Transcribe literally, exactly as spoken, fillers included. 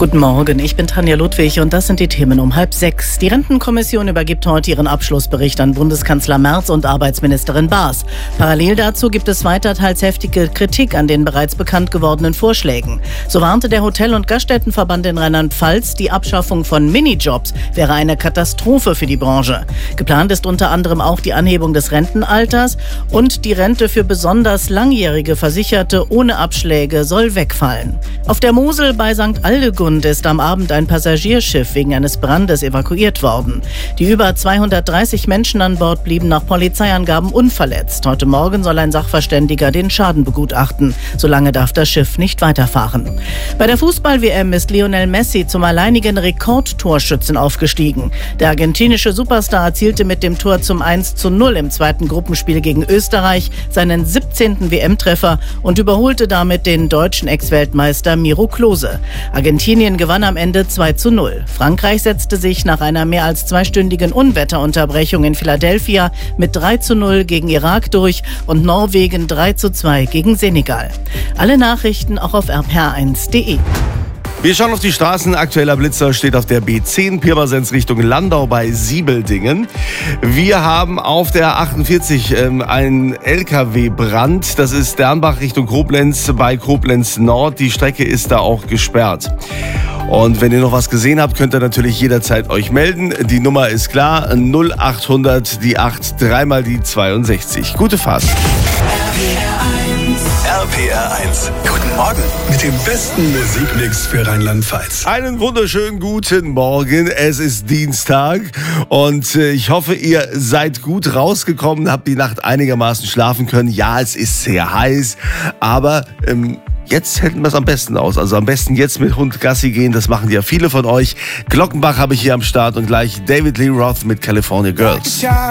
Guten Morgen, ich bin Tanja Ludwig und das sind die Themen um halb sechs. Die Rentenkommission übergibt heute ihren Abschlussbericht an Bundeskanzler Merz und Arbeitsministerin Baas. Parallel dazu gibt es weiter teils heftige Kritik an den bereits bekannt gewordenen Vorschlägen. So warnte der Hotel- und Gaststättenverband in Rheinland-Pfalz, die Abschaffung von Minijobs wäre eine Katastrophe für die Branche. Geplant ist unter anderem auch die Anhebung des Rentenalters und die Rente für besonders langjährige Versicherte ohne Abschläge soll wegfallen. Auf der Mosel bei Sankt Aldegund ist am Abend ein Passagierschiff wegen eines Brandes evakuiert worden. Die über zweihundertdreißig Menschen an Bord blieben nach Polizeiangaben unverletzt. Heute Morgen soll ein Sachverständiger den Schaden begutachten. Solange darf das Schiff nicht weiterfahren. Bei der Fußball-W M ist Lionel Messi zum alleinigen Rekordtorschützen aufgestiegen. Der argentinische Superstar erzielte mit dem Tor zum eins zu null im zweiten Gruppenspiel gegen Österreich seinen siebzehnten W M-Treffer und überholte damit den deutschen Ex-Weltmeister Miro Klose. Argentinien gewann am Ende zwei zu null. Frankreich setzte sich nach einer mehr als zweistündigen Unwetterunterbrechung in Philadelphia mit drei zu null gegen Irak durch und Norwegen drei zu zwei gegen Senegal. Alle Nachrichten auch auf r p r eins punkt d e. Wir schauen auf die Straßen. Aktueller Blitzer steht auf der B zehn, Pirmasens Richtung Landau bei Siebeldingen. Wir haben auf der achtundvierzig ähm, einen L K W-Brand. Das ist Dernbach Richtung Koblenz bei Koblenz Nord. Die Strecke ist da auch gesperrt. Und wenn ihr noch was gesehen habt, könnt ihr natürlich jederzeit euch melden. Die Nummer ist klar, null achthundert, die acht, dreimal die zweiundsechzig. Gute Fahrt. R P R eins. Guten Morgen mit dem besten Musikmix für Rheinland-Pfalz. Einen wunderschönen guten Morgen. Es ist Dienstag und ich hoffe, ihr seid gut rausgekommen, habt die Nacht einigermaßen schlafen können. Ja, es ist sehr heiß, aber ähm, jetzt hätten wir es am besten aus. Also am besten jetzt mit Hund Gassi gehen, das machen ja viele von euch. Glockenbach habe ich hier am Start und gleich David Lee Roth mit California Girls.